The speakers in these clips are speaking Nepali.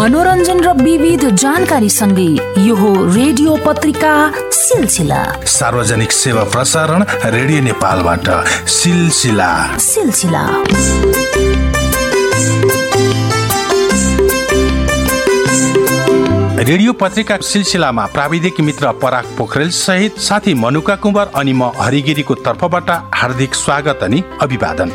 मनोरञ्जन र विविध जानकारी सँगै यो हो रेडियो पत्रिका सिलसिला। सार्वजनिक सेवा प्रसारण रेडियो नेपालबाट सिलसिला। रेडियो पत्रिका सिलसिलामा प्राविधिक मित्र पराग पोखरेल सहित साथी मनुका कुमार अनि म हरिगिरीको तर्फबाट हार्दिक स्वागत अनि अभिवादन।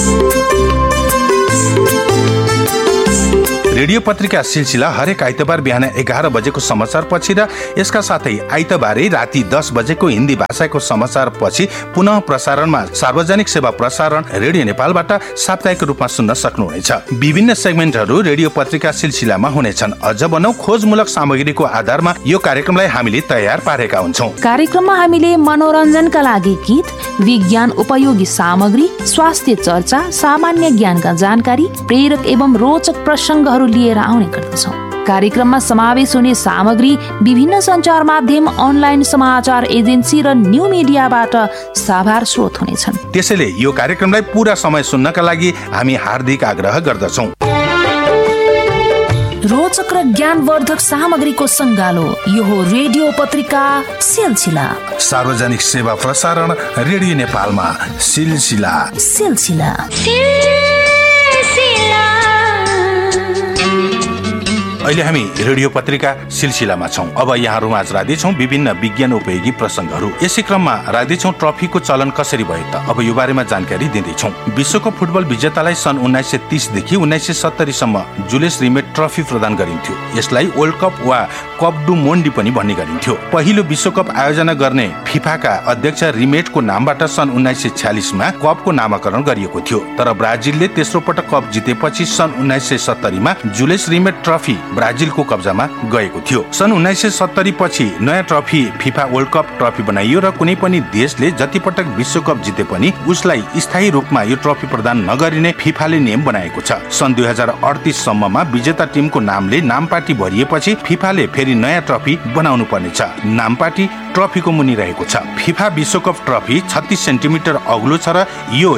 रेडियो पत्रिका सिलसिला हरेक आइतबार बिहान 11 बजेको समाचार पछि र यसका साथै आइतबारै राति 10 बजेको हिन्दी भाषाको समाचार पछि पुनः प्रसारणमा सार्वजनिक सेवा प्रसारण रेडियो नेपालबाट साप्ताहिक रूपमा सुन्न सक्नुहुनेछ। विभिन्न सेगमेन्टहरू रेडियो पत्रिका सिलसिलामा हुनेछन्। अझ भनौं खोजमूलक सामग्रीको आधारमा यो कार्यक्रमलाई हामीले तयार पारेका हुन्छौं। कार्यक्रममा हामीले मनोरञ्जनका लागि गीत, विज्ञान उपयोगी सामग्री, स्वास्थ्य चर्चा, सामान्य ज्ञानका जानकारी, प्रेरक एवं रोचक प्रसङ्गहरू लिएर आउने गर्दछौँ। कार्यक्रममा समावेश हुने सामग्री विभिन्न सञ्चार माध्यम, अनलाइन समाचार एजेन्सी र न्यू मिडियाबाट साभार स्रोत हुनेछन्। त्यसैले यो कार्यक्रमलाई पूरा समय सुन्नका लागि हामी हार्दिक आग्रह गर्दछौँ। रोचक र ज्ञानवर्धक सामग्रीको सङ्गालो यो हो रेडियो पत्रिका सिलसिला। सार्वजनिक सेवा प्रसारण रेडियो नेपालमा सिलसिला। अहिले हामी रेडियो पत्रिका सिलसिलामा छौं। अब यहाँहरूमा राख्दैछौँ विभिन्न विज्ञान उपयोगी प्रसङ्गहरू। यसै क्रममा राख्दैछौँ ट्रफीको चलन कसरी भयो त, अब यो बारेमा जानकारी दिँदैछौँ। विश्वकप फुटबल विजेतालाई सन् 1930 देखि 1970 सम्म जुलियस रिमेट ट्रफी प्रदान गरिन्थ्यो। यसलाई वर्ल्ड कप वा कप डु मोन्डी पनि भन्ने गरिन्थ्यो। पहिलो विश्वकप आयोजना गर्ने फिफाका अध्यक्ष रिमेटको नामबाट सन् 1946 मा कपको नामाकरण गरिएको थियो। तर ब्राजिलले तेस्रो पटक कप जितेपछि सन् 1970 मा जुलियस रिमेट ट्रफी ब्राजिलको कब्जामा गएको थियो। सन् 1970 पछि नयाँ trophy FIFA world cup trophy बनाइयो र कुनै पनि देशले जति पटक विश्वकप जिते पनि उसलाई स्थायी रूपमा यो ट्रफी प्रदान नगरिने फिफाले नियम बनाएको छ। सन् 2038 सम्ममा विजेता टिमको नामले नामपाटी भरिएपछि फिफाले फेरि नयाँ ट्रफी बनाउनु पर्नेछ। नामपाटी ट्रफीको मुनि रहेको छ। फिफा विश्वकप ट्रफी 36 सेन्टिमिटर अग्लो छ र यो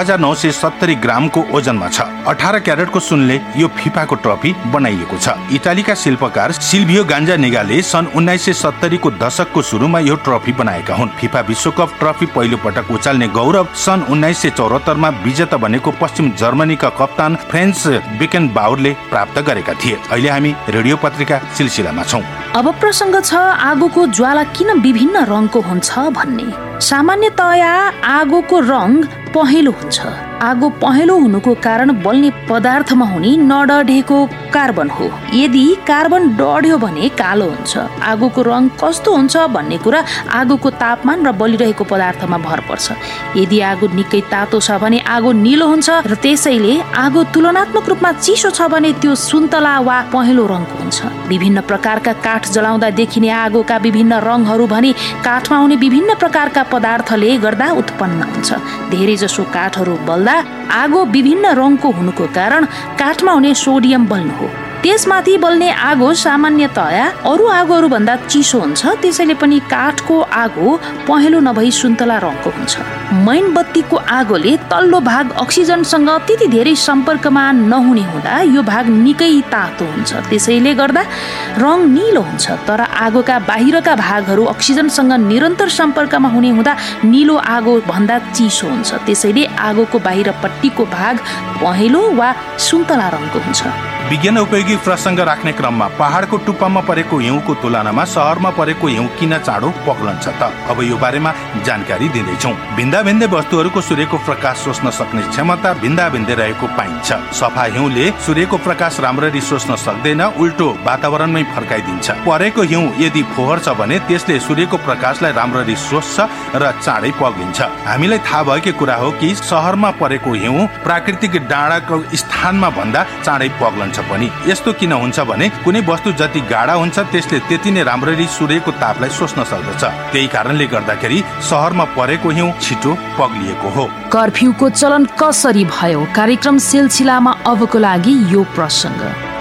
4970 ग्रामको ओजनमा छ। 18 क्यारेटको सुनले यो फिफाको ट्रफी बनाइएको छ। इटालीका शिल्पकार सिल्भियो गान्जानेगाले सन् 1970 को दशकको सुरुमा यो ट्रफी बनाएका हुन्। फिफा विश्वकप ट्रफी पहिलो पटक उचाल्ने गौरव सन् 1974 मा विजेता बनेको पश्चिम जर्मनीका कप्तान फ्रेन्च बेकेनबाउरले प्राप्त गरेका थिए। अहिले हामी रेडियो पत्रिका सिलसिलामा छौं। अब प्रसङ्ग छ आगोको ज्वाला किन विभिन्न रङको हुन्छ भन्ने। सामान्यतया आगोको रङ पहेँलो हुन्छ। आगो पहेँलो हुनुको कारण बल्ने पदार्थमा हुने नडढेको कार्बन हो। यदि कार्बन डढ्यो भने कालो हुन्छ। आगोको रङ कस्तो हुन्छ भन्ने कुरा आगोको तापमान र बलिरहेको पदार्थमा भर पर्छ। यदि आगो निकै तातो छ भने आगो निलो हुन्छ र त्यसैले आगो तुलनात्मक रूपमा चिसो छ भने त्यो सुन्तला वा पहेँलो रङको हुन्छ। विभिन्न प्रकारका काठ जलाउँदा देखिने आगोका विभिन्न रङहरू भने काठमा हुने विभिन्न प्रकारका पदार्थले गर्दा उत्पन्न हुन्छ। धेरै जसो काठहरू बल्दा आगो विभिन्न रङको हुनुको कारण काठमा हुने सोडियम बल्नु हो। त्यसमाथि बल्ने आगो सामान्यतया अरू आगोहरू भन्दा चिसो हुन्छ। त्यसैले पनि काठको आगो पहेँलो नभई सुन्तला रङको हुन्छ। मैनबत्तीको आगोले तल्लो भाग अक्सिजनसँग त्यति धेरै सम्पर्कमा नहुने हुँदा यो भाग निकै तातो हुन्छ। त्यसैले गर्दा रङ निलो हुन्छ। तर आगोका बाहिरका भागहरू अक्सिजनसँग निरन्तर सम्पर्कमा हुने हुँदा निलो आगो भन्दा चिसो हुन्छ। त्यसैले आगोको बाहिरपट्टिको भाग पहेँलो वा सुन्तला रङको हुन्छ। विज्ञान उपयोगी प्रसङ्ग राख्ने क्रममा पहाडको टुप्पामा परेको हिउँको तुलनामा सहरमा परेको हिउँ किन चाँडो पग्लन्छ त, अब यो बारेमा जानकारी दिँदैछौँ। भिन्दाभिन्दै वस्तुहरूको सूर्यको प्रकाश सोच्न सक्ने क्षमता भिन्दाभिन्दै रहेको पाइन्छ। सफा हिउँले सूर्यको प्रकाश राम्ररी सोच्न सक्दैन, उल्टो वातावरणमै फर्काइदिन्छ। परेको हिउँ यदि फोहोर छ भने त्यसले सूर्यको प्रकाशलाई राम्ररी सोच्छ र चाँडै पग्लिन्छ। हामीलाई थाहा भएकै कुरा हो कि सहरमा परेको हिउँ प्राकृतिक डाँडाको स्थानमा भन्दा चाँडै पग्लन्छ पनि। यस्तो किन हुन्छ भने कुनै वस्तु जति गाढा हुन्छ त्यसले त्यति नै राम्ररी सूर्यको तापलाई सोच्न सक्दछ। त्यही कारणले गर्दाखेरि सहरमा परेको हिउँ छिटो पग्लिएको हो। कर्फ्यूको चलन कसरी भयो कार्यक्रम सिलसिलामा अबको लागि यो प्रसङ्ग।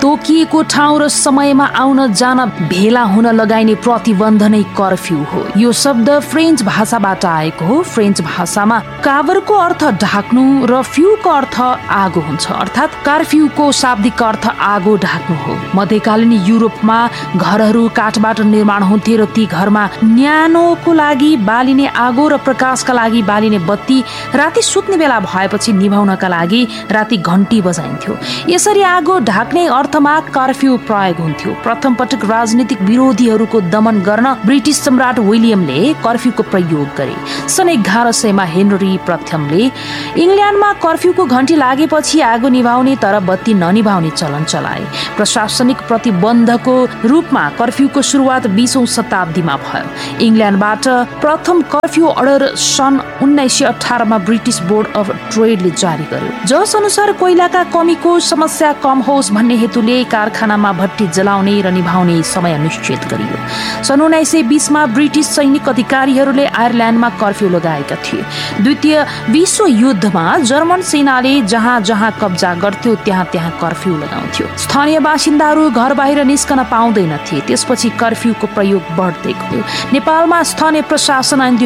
तोकिएको ठाउँ र समयमा आउन जान भेला हुन लगाइने प्रतिबन्ध नै कर्फ्यू हो। यो शब्द फ्रेन्च भाषाबाट आएको हो। फ्रेन्च भाषामा काभरको अर्थ ढाक्नु र फ्यूको अर्थ आगो हुन्छ, अर्थात् कर्फ्यूको शाब्दिक अर्थ आगो ढाक्नु हो। मध्यकालीन युरोपमा घरहरू काठबाट निर्माण हुन्थे र ती घरमा न्यानोको लागि बालिने आगो र प्रकाशका लागि बालिने बत्ती राति सुत्ने बेला भएपछि निभाउनका लागि राति घन्टी बजाइन्थ्यो। यसरी आगो ढाक्ने अर्थमा कर्फ्यू प्रयोग हुन्थ्यो। प्रथम पटक राजनीतिक विरोधीहरूको दमन गर्न ब्रिटिस सम्राट विलियमले कर्फ्यूको प्रयोग गरे। सन् 1100 हेनरी प्रथमले इङ्ल्यान्डमा कर्फ्यूको घन्टी लागेपछि आगो निभाउने तर बत्ती ननिभाउने चलन चलाए। प्रशासनिक प्रतिबन्धको रूपमा कर्फ्यूको सुरुवात 20औं शताब्दीमा भयो। इङ्ल्यान्डबाट प्रथम कर्फ्यू अर्डर सन् 1918 मा ब्रिटिस बोर्ड अफ ट्रेडले जारी गर्यो, जस अनुसार कोइलाका कमीको समस्या कम होस् भन्ने हेतुले कारखानामा भट्टी जलाउने र निभाउने समय निश्चित गरियो। सन् 1920 मा ब्रिटिस सैनिक अधिकारीहरूले आयरल्यान्डमा कर्फ्यू लगाएका थिए। द्वितीय विश्व युद्धमा जर्मन सेनाले जहाँ जहाँ कब्जा गर्थ्यो त्यहाँ त्यहाँ कर्फ्यू लगाउँथ्यो। स्थानीय बासिन्दाहरू घर बाहिर निस्कन पाउँदैनथे। त्यसपछि कर्फ्यूको प्रयोग बढ्दै गयो। नेपालमा स्थानीय प्रशासन ऐन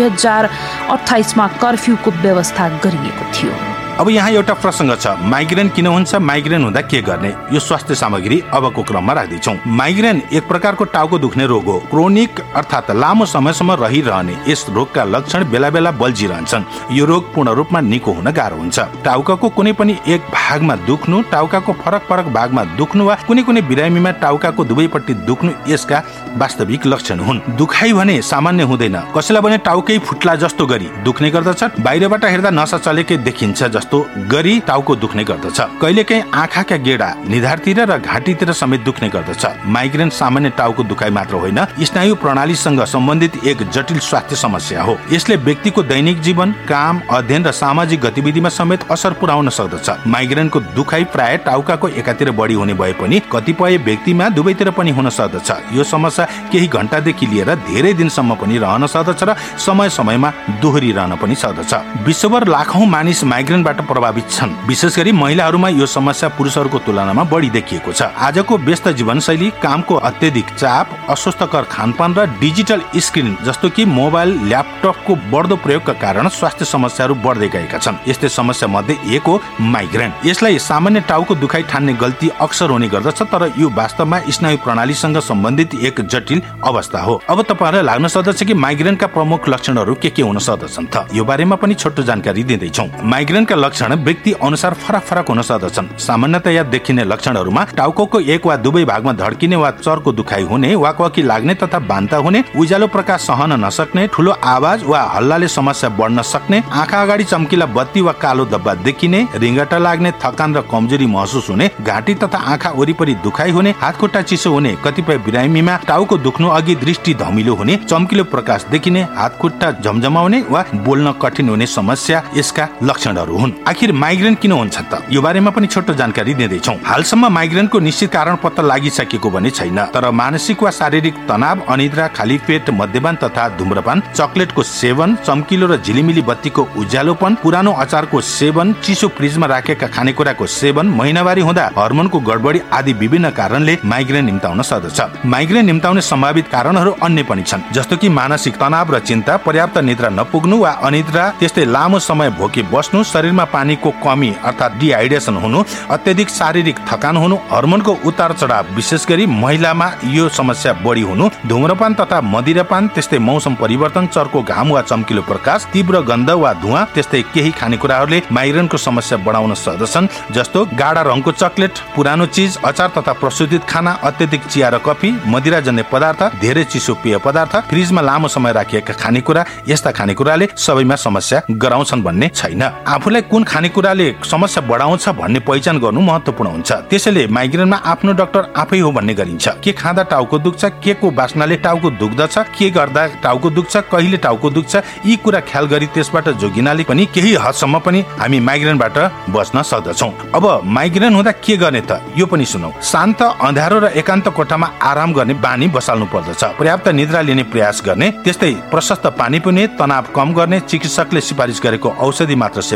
2028 मा कर्फ्यूको व्यवस्था गरिएको थियो। अब यहाँ एउटा प्रसङ्ग छ, माइग्रेन किन हुन्छ, माइग्रेन हुँदा के गर्ने? यो स्वास्थ्य सामग्री अबको क्रममा राख्दैछौँ। माइग्रेन एक प्रकारको टाउको दुख्ने रोग हो। क्रोनिक अर्थात् लामो समयसम्म रहिरहने यस रोगका लक्षण बेला बेला बल्झिरहन्छन्। यो रोग पूर्ण रूपमा निको हुन गाह्रो हुन्छ। टाउकाको कुनै पनि एक भागमा दुख्नु, टाउकाको फरक फरक भागमा दुख्नु वा कुनै कुनै बिरामीमा टाउकाको दुवैपट्टि दुख्नु यसका वास्तविक लक्षण हुन्। दुखाइ भने सामान्य हुँदैन। कसैलाई भने टाउकै फुट्ला जस्तो गरी दुख्ने गर्दछ। बाहिरबाट हेर्दा नसा चलेकै देखिन्छ जस्तो गरी टाउको दुख्ने गर्दछ। कहिलेकाहीँ आँखाका गेडा, निधारतिर र घाँटीतिर समेत दुख्ने गर्दछ। माइग्रेन सामान्य टाउको दुखाइ मात्र होइन, स्नायु प्रणालीसँग सम्बन्धित एक जटिल स्वास्थ्य समस्या हो। यसले व्यक्तिको दैनिक जीवन, काम, अध्ययन र सामाजिक गतिविधिमा समेत असर पुर्याउन सक्दछ। माइग्रेनको दुखाइ प्राय टाउकाको एकातिर बढी हुने भए पनि कतिपय व्यक्तिमा दुवैतिर पनि हुन सक्दछ। यो समस्या केही घण्टादेखि लिएर धेरै दिनसम्म पनि रहन सक्दछ र समय समयमा दोहोरिरहन पनि सक्दछ। विश्वभर लाखौं मानिस माइग्रेनबाट प्रभावित छन्। विशेष गरी महिलाहरूमा यो समस्या पुरुषहरूको तुलनामा बढी देखिएको छ। आजको व्यस्त जीवनशैली, कामको अत्यधिक चाप, अस्वस्थकर खानपान र डिजिटल स्क्रिन जस्तो कि मोबाइल, ल्यापटपको बढ्दो प्रयोगका कारण स्वास्थ्य समस्याहरू बढ्दै गएका छन्। यस्तै समस्या मध्ये एक हो माइग्रेन। यसलाई सामान्य टाउको दुखाइ ठान्ने गल्ती अक्सर हुने गर्दछ, तर यो वास्तवमा स्नायु प्रणालीसँग सम्बन्धित एक जटिल अवस्था हो। अब तपाईहरुलाई लाग्न सक्दछ कि माइग्रेनका प्रमुख लक्षणहरू के हुन सक्दछन् त? यो बारेमा पनि छोटो जानकारी दिँदैछौँ। माइग्रेनका लक्षण व्यक्ति अनुसार फरक फरक हुन सक्दछन्। सामान्यतया देखिने लक्षणहरूमा टाउकोको एक वा दुवै भागमा धड्किने वा चर्को दुखाइ हुने, वाकवाकी लाग्ने तथा बान्ता हुने, उज्यालो प्रकाश सहन नसक्ने, ठूलो आवाज वा हल्लाले समस्या बढ्न सक्ने, आँखा अगाडि चम्किला बत्ती वा कालो धब्बा देखिने, रिङ्गटा लाग्ने, थकान र कमजोरी महसुस हुने, घाँटी तथा आँखा वरिपरि दुखाइ हुने, हातखुट्टा चिसो हुने, कतिपय बिरामीमा टाउको दुख्नु अघि दृष्टि धमिलो हुने, चम्किलो प्रकाश देखिने, हातखुट्टा झमझमाउने वा बोल्न कठिन हुने समस्या यसका लक्षणहरू हुन्। आखिर माइग्रेन किन हुन्छ त? यो बारेमा पनि छोटो जानकारी दिँदैछौँ। हालसम्म माइग्रेनको निश्चित कारण पत्ता लागिसकेको भने छैन, तर मानसिक वा शारीरिक तनाव, अनिद्रा, खाली पेट, मद्यपान तथा धूम्रपान, चकलेटको सेवन, चम्किलो र झिलिमिली बत्तीको उज्यालोपन, पुरानो अचारको सेवन, चिसो फ्रिजमा राखेका खानेकुराको सेवन, महिनावारी हुँदा हर्मोनको गडबडी आदि विभिन्न कारणले माइग्रेन निम्ताउन सक्दछ। माइग्रेन निम्ताउने सम्भावित कारणहरू अन्य पनि छन्, जस्तो कि मानसिक तनाव र चिन्ता, पर्याप्त निद्रा नपुग्नु वा अनिद्रा, त्यस्तै लामो समय भोके बस्नु, शरीरमा पानीको कमी अर्थात् डिहाइड्रेसन हुनु, अत्यधिक शारीरिक थकान हुनु, हर्मोनको उतार चढाव विशेष गरी महिलामा यो समस्या बढी हुनु, धूम्रपान तथा मदिरापान, त्यस्तै मौसम परिवर्तन, चर्को घाम वा चम्किलो प्रकाश, तीव्र गन्ध वा धुवा, त्यस्तै केही खानेकुराहरूले माइग्रेनको समस्या बढाउन सक्दछन्, जस्तो गाढा रङको चकलेट, पुरानो चिज, अचार तथा प्रशोधित खाना, अत्यधिक चिया र कफी, मदिराजन्य पदार्थ, धेरै चिसो पेय पदार्थ, फ्रिजमा लामो समय राखिएका खानेकुरा। यस्ता खानेकुराले सबैमा समस्या गराउँछन् भन्ने छैन। आफूलाई कुन खानेकुराले समस्या बढाउँछ भन्ने पहिचान गर्नु महत्त्वपूर्ण हुन्छ। त्यसैले माइग्रेनमा आफ्नो डाक्टर आफै हो भन्ने गरिन्छ। के खाँदा टाउको दुख्छ, के को बास्नाले टाउको दुख्दछ, के गर्दा टाउको दुख्छ, कहिले टाउको दुख्छ, यी कुरा ख्याल गरी त्यसबाट जोगिनाले पनि केही हदसम्म पनि हामी माइग्रेनबाट बच्न सक्दछौँ। अब माइग्रेन हुँदा के गर्ने त? यो पनि सुनौ। शान्त, अँध्यारो र एकान्त कोठामा आराम गर्ने बानी बसाल्नु पर्दछ। पर्याप्त निद्रा लिने प्रयास गर्ने, त्यस्तै प्रशस्त पानी पिउने, तनाव कम गर्ने, चिकित्सकले सिफारिस गरेको औषधि मात्र सेवन गर्ने,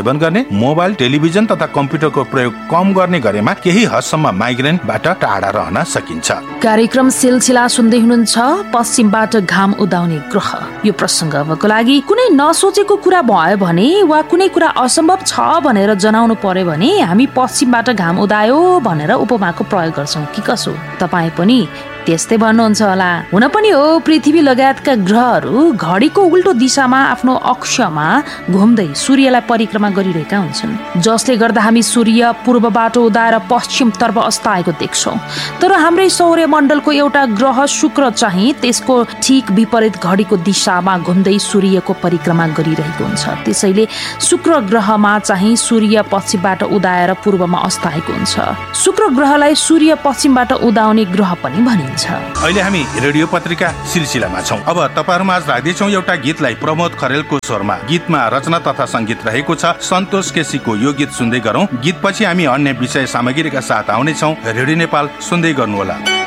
मोबाइल, टेलिभिजन तथा कम्प्युटरको प्रयोग कम गर्ने गरेमा केही हदसम्म माइग्रेनबाट टाढा रहन सकिन्छ। कार्यक्रम सिलसिला सुन्दै हुनुहुन्छ। पश्चिमबाट घाम उदाउने ग्रह, यो प्रसङ्ग अबको लागि कुनै नसोचेको कुरा भयो भने वा कुनै कुरा असम्भव छ भनेर जनाउनु पर्यो भने हामी पश्चिमबाट घाम उदायो भनेर उपमाको प्रयोग गर्छौँ कि कसो? तपाईँ पनि त्यस्तै भन्नुहुन्छ होला। हुन पनि हो, पृथ्वी लगायतका ग्रहहरू घडीको उल्टो दिशामा आफ्नो अक्षमा घुम्दै सूर्यलाई परिक्रमा गरिरहेका हुन्छन्, जसले गर्दा हामी सूर्य पूर्वबाट उदाएर पश्चिमतर्फ अस्ताएको देख्छौँ। तर हाम्रै सौर्यमण्डलको एउटा ग्रह शुक्र चाहिँ त्यसको ठिक विपरीत घडीको दिशामा घुम्दै सूर्यको परिक्रमा गरिरहेको हुन्छ। त्यसैले शुक्र ग्रहमा चाहिँ सूर्य पश्चिमबाट उदाएर पूर्वमा अस्ताएको हुन्छ। शुक्र ग्रहलाई सूर्य पश्चिमबाट उदाउने ग्रह पनि भनिन्छ। अहिले हामी रेडियो पत्रिका सिलसिलामा छौं। अब तपाईहरुमा आज राख्दैछौं एउटा गीतलाई प्रमोद खरेलको स्वरमा। गीतमा रचना तथा संगीत रहेको छ सन्तोष केसीको। यो गीत सुन्दै गरौं। गीतपछि हामी अन्य विषय सामग्रीका साथ आउने छौं। रेडियो नेपाल सुन्दै गर्नुहोला।